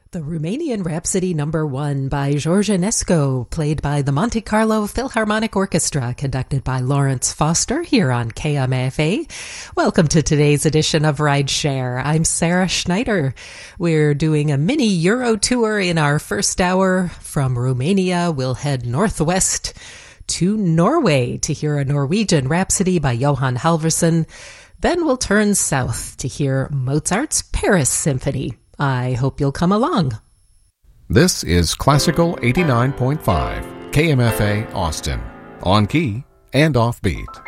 The Romanian Rhapsody No. 1 by George Enescu, played by the Monte Carlo Philharmonic Orchestra, conducted by Lawrence Foster here on KMFA. Welcome to today's edition of Rideshare. I'm Sarah Schneider. We're doing a mini Euro tour in our first hour. From Romania, we'll head northwest to Norway to hear a Norwegian Rhapsody by Johan Halvorsen. Then we'll turn south to hear Mozart's Paris Symphony. I hope you'll come along. This is Classical 89.5, KMFA Austin, on key and offbeat.